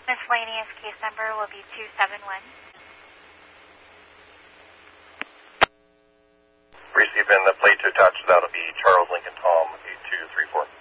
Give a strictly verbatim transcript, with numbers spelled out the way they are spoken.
Miscellaneous case number will be two seven one. Receiving the plate to attach, that'll be Charles Lincoln Tom eight two three four.